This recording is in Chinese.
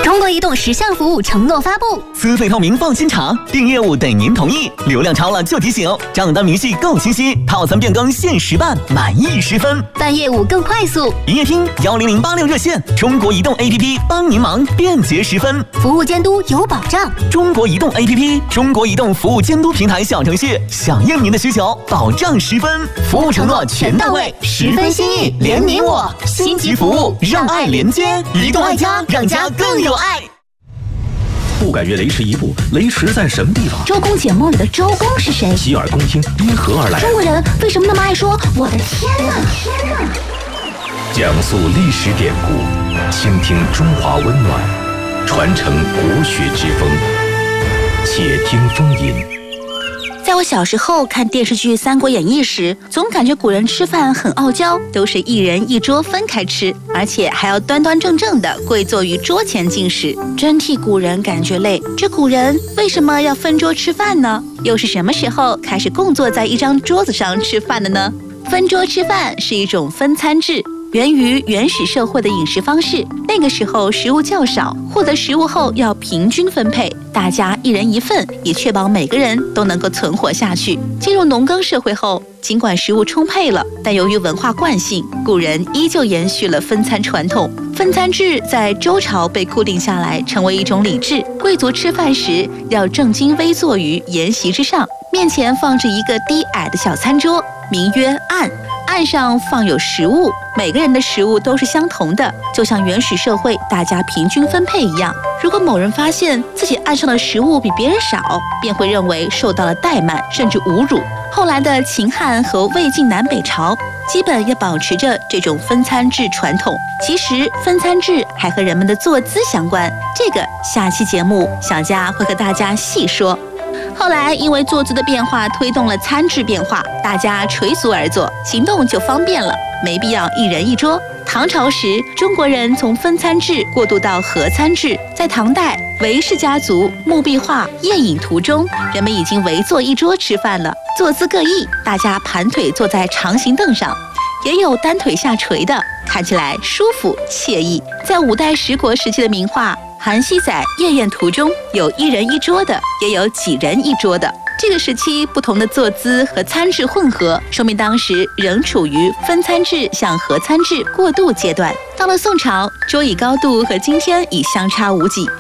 中国移动10项服务承诺发布： 资费透明放心查，订业务得您同意，流量超了就提醒，账单明细够清晰，套餐变更限时办，满意10分， 办业务更快速。 营业厅10086热线，中国移动 APP 帮您忙，便捷10分， 服务监督有保障。 中国移动 APP， 中国移动服务监督平台小程序，响应您的需求，保障10分，服务承诺全到位，10分心意，连你我，星级服务让爱连接，移动爱家，让家更有爱。 不敢越雷池一步，雷池在什么地方？ 周公解梦里的周公是谁？ 洗耳恭听，因何而来？ 中国人为什么那么爱说我的天哪？ 讲述历史典故，倾听中华温暖，传承国学之风。且听风吟。 在我小时候看电视剧《三国演义》时，总感觉古人吃饭很傲娇，都是一人一桌分开吃，而且还要端端正正的跪坐于桌前进食，真替古人感觉累。这古人为什么要分桌吃饭呢？又是什么时候开始共坐在一张桌子上吃饭的呢？分桌吃饭是一种分餐制，源于原始社会的饮食方式。那个时候食物较少，获得食物后要平均分配，大家一人一份，以确保每个人都能够存活下去。进入农耕社会后，尽管食物充沛了，但由于文化惯性，古人依旧延续了分餐传统。分餐制在周朝被固定下来，成为一种礼制。贵族吃饭时要正襟危坐于筵席之上，面前放置一个低矮的小餐桌，名曰案。案上放有食物，每个人的食物都是相同的，就像原始社会大家平均分配一样。如果某人发现自己案上的食物比别人少，便会认为受到了怠慢，甚至侮辱。后来的秦汉和魏晋南北朝基本也保持着这种分餐制传统。其实分餐制还和人们的坐姿相关，这个下期节目小佳会和大家细说。后来因为坐姿的变化推动了餐制变化，大家垂足而坐，行动就方便了，没必要一人一桌。唐朝时，中国人从分餐制过渡到合餐制。在唐代，韦氏家族墓壁画宴饮图中，人们已经围坐一桌吃饭了，坐姿各异，大家盘腿坐在长形凳上，也有单腿下垂的，看起来舒服惬意。在五代十国时期的名画《韩熙载夜宴图》中，有一人一桌的，也有几人一桌的。这个时期不同的坐姿和餐制混合，说明当时仍处于分餐制向合餐制过渡阶段。到了宋朝，桌椅高度和今天已相差无几。